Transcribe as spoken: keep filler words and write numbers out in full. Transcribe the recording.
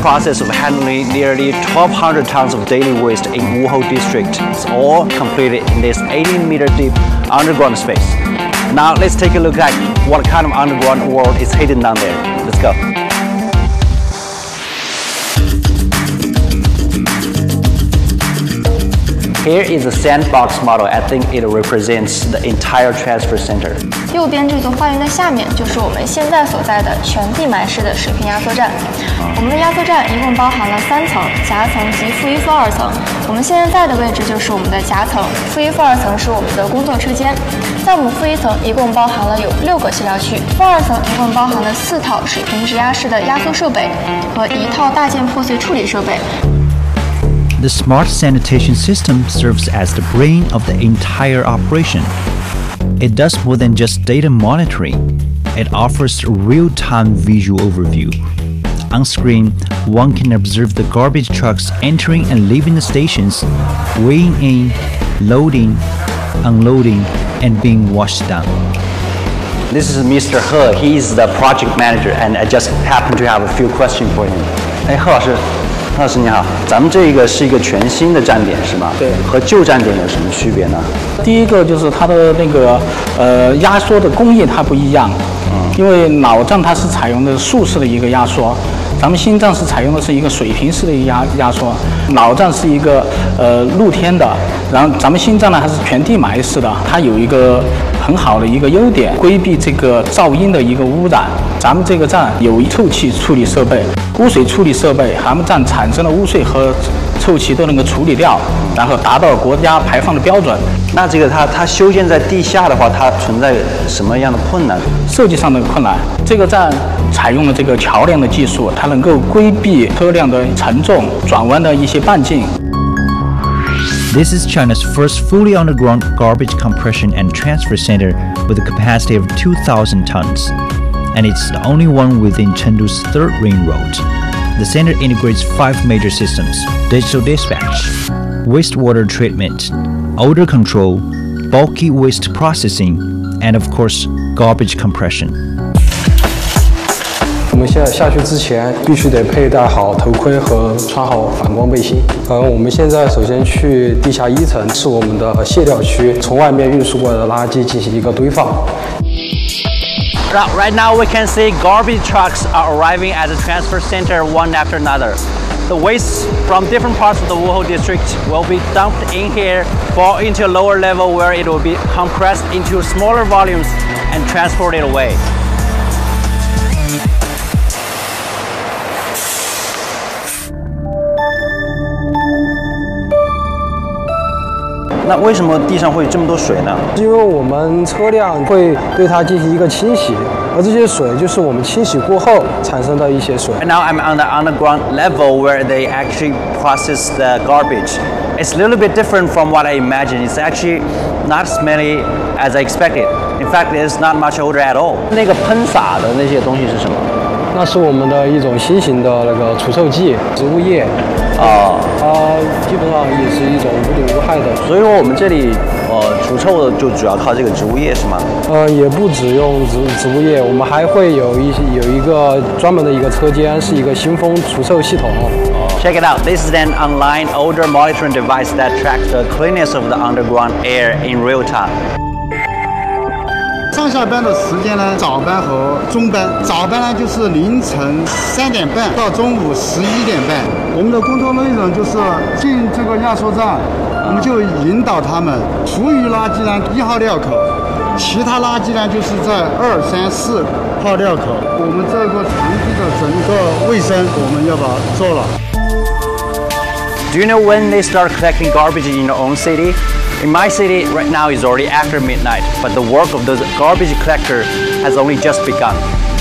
process of handling nearly twelve hundred tons of daily waste in Wuhou district is all completed in this eighteen meter deep underground space. Now let's take a look at what kind of underground world is hidden down there. Let's go. Here is a sandbox model. I think it represents the entire transfer center. 右边这座花园的下面就是我们现在所在的全地埋式的水平压缩站。我们的压缩站一共包含了三层，夹层及负一、负二层。我们现在在的位置就是我们的夹层，负一、负二层是我们的工作车间。在我们负一层一共包含了有六个协调区，负二层一共包含了四套水平直压式的压缩设备和一套大件破碎处理设备。 The smart sanitation system serves as the brain of the entire operation. It does more than just data monitoring. It offers a real-time visual overview. On screen, one can observe the garbage trucks entering and leaving the stations, weighing in, loading, unloading, and being washed down. This is Mister He. He is the project manager, and I just happen to have a few questions for him. 哎，贺老师。 贺老师你好，咱们这个是一个全新的站点是吗？ 对， 和旧站点有什么区别呢？ 第一个就是它的那个呃压缩的工艺它不一样，嗯，因为老站它是采用的竖式的一个压缩，咱们新站是采用的是一个水平式的一个压压缩，老站是一个呃露天的，然后咱们新站呢它是全地埋式的，它有一个很好的一个优点，规避这个噪音的一个污染。咱们这个站有臭气处理设备。 污水处理设备，咱们站产生的污水和臭气都能够处理掉，然后达到国家排放的标准。 那这个它它修建在地下的话，它存在什么样的困难？ 设计上的困难。这个站采用了这个桥梁的技术，它能够规避车辆的承重、转弯的一些半径。 This is China's first fully underground garbage compression and transfer center with a capacity of two thousand tons. And it's the only one within Chengdu's third ring road. The center integrates five major systems: digital dispatch, wastewater treatment, odor control, bulky waste processing, and of course, garbage compression. 我们现在下去之前必须得佩戴好头盔和穿好反光背心。呃，我们现在首先去地下一层，是我们的卸掉区，从外面运输过来的垃圾进行一个堆放。 Right now we can see garbage trucks are arriving at the transfer center one after another. The waste from different parts of the Wuhou district will be dumped in here, fall into a lower level where it will be compressed into smaller volumes and transported away. 那为什么地上会有这么多水呢？ 因为我们车辆会对它进行一个清洗，而这些水就是我们清洗过后产生的一些水。 Now I'm on the underground level where they actually process the garbage. It's a little bit different from what I imagined. It's actually not smelly as I expected. In fact, there's not much odor at all. 那个喷洒的那些东西是什么？ 那是我们的一种新型的那个除臭剂，植物液。 哦， 它基本上也是一种无毒无害的， 所以说我们这里呃除臭的就主要靠这个植物液是吗？ 呃，也不只用植植物液，我们还会有一些有一个专门的一个车间，是一个新风除臭系统。 Check it out. This is an online odor monitoring device that tracks the cleanness of the underground air in real time. 上下班的时间呢，早班和中班。早班呢就是凌晨三点半到中午十一点半。我们的工作内容就是进这个压缩站，我们就引导他们厨余垃圾呢一号料口，其他垃圾呢就是在二三四号料口。我们这个场地的整个卫生我们要把它做了。 Do you know when they start collecting garbage in your own city? In my city, right now is already after midnight, but the work of the garbage collector has only just begun.